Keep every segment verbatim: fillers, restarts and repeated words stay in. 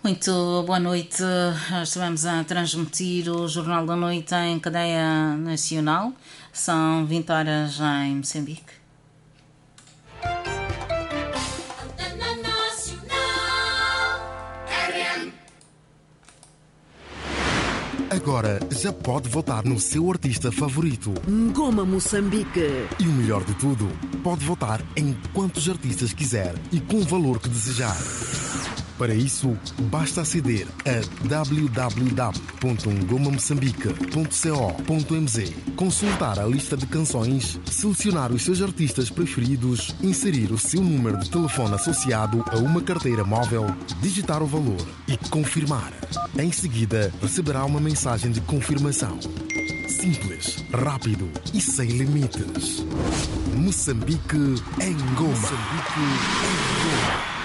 Muito boa noite. Estivemos a transmitir o Jornal da Noite em cadeia nacional. São vinte horas em Moçambique. Agora já pode votar no seu artista favorito. Ngoma Moçambique. E o melhor de tudo, pode votar em quantos artistas quiser e com o valor que desejar. Para isso, basta aceder a w w w ponto ngoma moçambique ponto co ponto m z, consultar a lista de canções, selecionar os seus artistas preferidos, inserir o seu número de telefone associado a uma carteira móvel, digitar o valor e confirmar. Em seguida, receberá uma mensagem de confirmação. Simples, rápido e sem limites. Moçambique em Ngoma. Moçambique em Ngoma.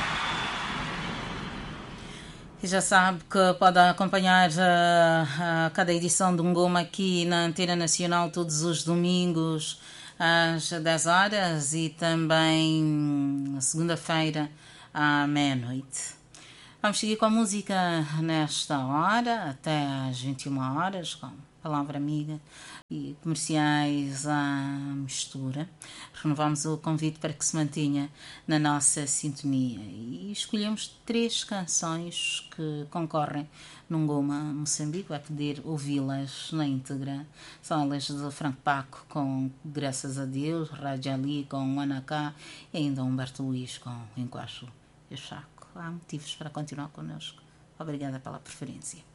E já sabe que pode acompanhar uh, uh, cada edição do Ngoma aqui na Antena Nacional todos os domingos às dez horas e também na segunda-feira à meia-noite. Vamos seguir com a música nesta hora, até às vinte e uma horas, com Palavra Amiga e comerciais à mistura. Renovamos o convite para que se mantenha na nossa sintonia e escolhemos três canções que concorrem num Ngoma Moçambique. Vai poder ouvi-las na íntegra. São elas de Franco Paco com Graças a Deus, Rádio Ali com Anacá e ainda Humberto Luís com Enquacho e Chaco. Há motivos para continuar connosco. Obrigada pela preferência.